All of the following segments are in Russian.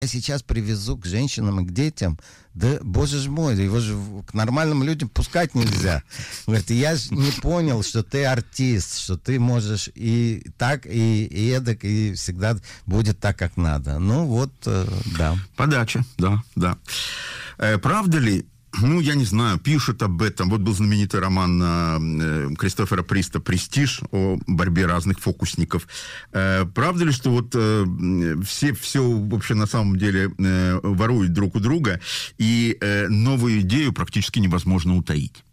я сейчас привезу к женщинам и к детям, да, боже ж мой, его же к нормальным людям пускать нельзя. Говорит, я же не понял, что ты артист, что ты можешь и так, и эдак, и всегда будет так, как надо. Ну вот, да. Подача, да. Правда ли, ну, я не знаю, пишут об этом. Вот был знаменитый роман Кристофера Приста «Престиж» о борьбе разных фокусников. Правда ли, что вот все вообще на самом деле воруют друг у друга, и новую идею практически невозможно утаить?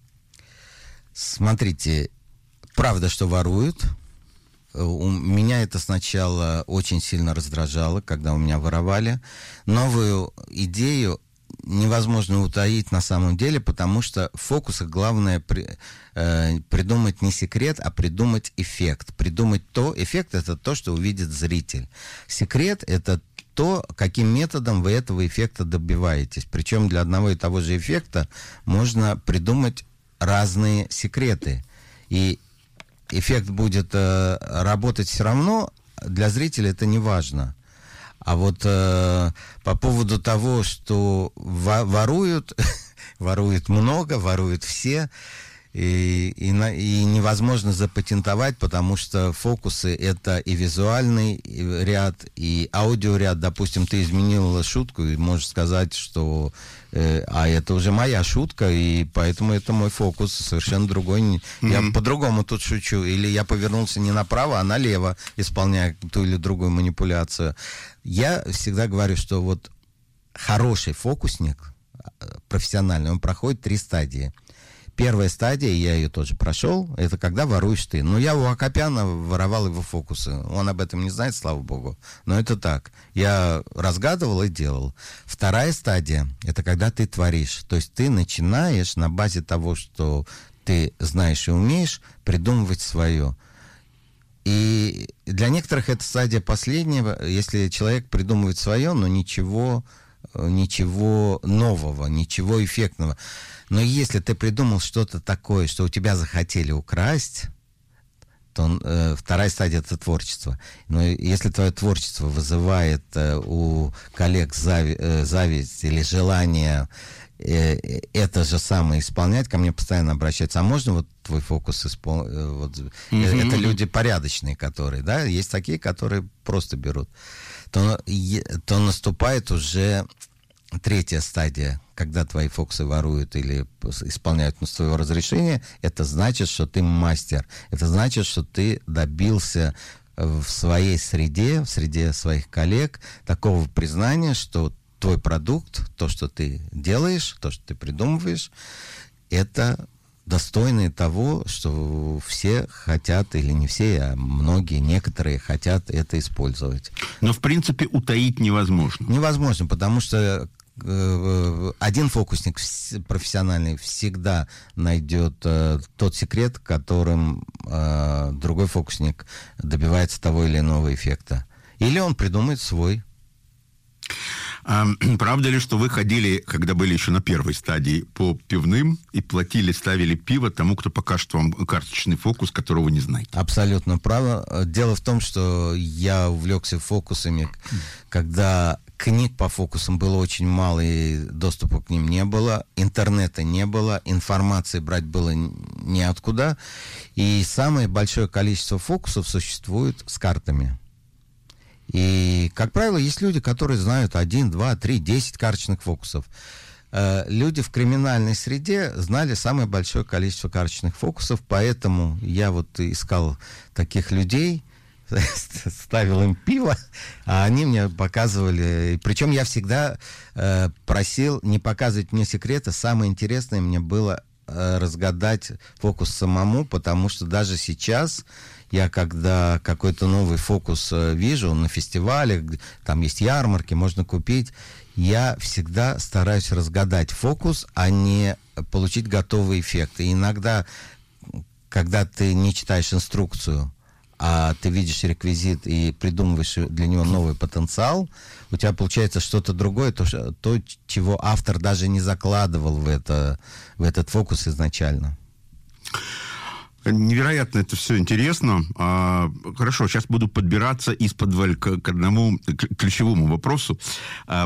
Смотрите, правда, что воруют. У меня это сначала очень сильно раздражало, когда у меня воровали. Новую идею невозможно утаить на самом деле, потому что в фокусах главное придумать не секрет, а придумать эффект. Эффект — это то, что увидит зритель. Секрет — это то, каким методом вы этого эффекта добиваетесь. Причем для одного и того же эффекта можно придумать разные секреты. И эффект будет работать все равно, для зрителя это не важно. А вот по поводу того, что воруют, воруют много, воруют все, и невозможно запатентовать, а что фокусы — это и визуальный ряд, и аудиоряд. Допустим, ты изменила шутку и можешь сказать, что это уже моя шутка, и поэтому это мой фокус, совершенно другой. Я по-другому тут шучу. Или я повернулся не направо, а налево, исполняя ту или другую манипуляцию. Я всегда говорю, что вот хороший фокусник, профессиональный, он проходит 3 стадии. Первая стадия, я ее тоже прошел, это когда воруешь ты. Ну, я у Акопяна воровал его фокусы. Он об этом не знает, слава богу. Но это так. Я разгадывал и делал. Вторая стадия, это когда ты творишь. То есть ты начинаешь на базе того, что ты знаешь и умеешь, придумывать свое. И для некоторых это стадия последнего, если человек придумывает свое, но ничего нового, ничего эффектного. Но если ты придумал что-то такое, что у тебя захотели украсть, то вторая стадия — это творчество. Но если твое творчество вызывает у коллег зависть или желание это же самое исполнять, ко мне постоянно обращаются, а можно вот твой фокус исполнить? Это люди порядочные, которые, да, есть такие, которые просто берут. То наступает уже третья стадия, когда твои фокусы воруют или исполняют с твоего разрешения. Это значит, что ты мастер. Это значит, что ты добился в своей среде, в среде своих коллег такого признания, что твой продукт, то, что ты делаешь, то, что ты придумываешь, это достойные того, что все хотят, или не все, а многие, некоторые хотят это использовать. Но, в принципе, утаить невозможно. Невозможно, потому что один фокусник профессиональный всегда найдет тот секрет, которым другой фокусник добивается того или иного эффекта. Или он придумает свой. Правда ли, что вы ходили, когда были еще на первой стадии, по пивным и платили, ставили пиво тому, кто покажет вам карточный фокус, которого вы не знаете? Абсолютно право. Дело в том, что я увлекся фокусами, когда книг по фокусам было очень мало, и доступа к ним не было, интернета не было, информации брать было неоткуда, и самое большое количество фокусов существует с картами. И, как правило, есть люди, которые знают 1, 2, 3, 10 карточных фокусов. Люди в криминальной среде знали самое большое количество карточных фокусов, поэтому я вот искал таких людей, ставил им пиво, а они мне показывали. Причем я всегда просил не показывать мне секреты. Самое интересное мне было разгадать фокус самому, потому что даже сейчас я, когда какой-то новый фокус вижу на фестивале, там есть ярмарки, можно купить, я всегда стараюсь разгадать фокус, а не получить готовый эффект. И иногда, когда ты не читаешь инструкцию, а ты видишь реквизит и придумываешь для него новый потенциал, у тебя получается что-то другое, то, чего автор даже не закладывал в этот фокус изначально. Невероятно это все интересно. Хорошо, сейчас буду подбираться из-под к одному ключевому вопросу.